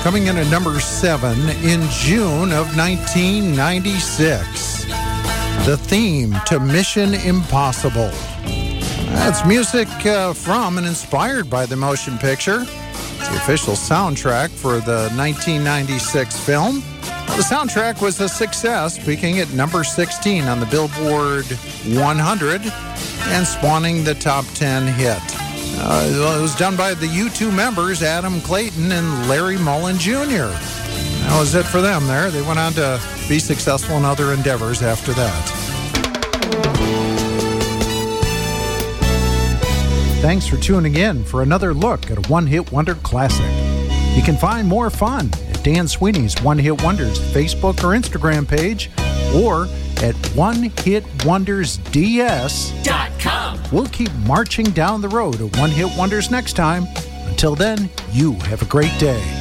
coming in at number 7 in June of 1996. The theme to Mission Impossible. That's music from and inspired by the motion picture. It's the official soundtrack for the 1996 film. The soundtrack was a success, peaking at number 16 on the Billboard 100 and spawning the top 10 hit. It was done by the U2 members, Adam Clayton and Larry Mullen Jr. That was it for them there. They went on to be successful in other endeavors after that. Thanks for tuning in for another look at a one-hit wonder classic. You can find more fun at Dan Sweeney's One Hit Wonders Facebook or Instagram page, or at onehitwondersds.com. We'll keep marching down the road of One Hit Wonders next time. Until then, you have a great day.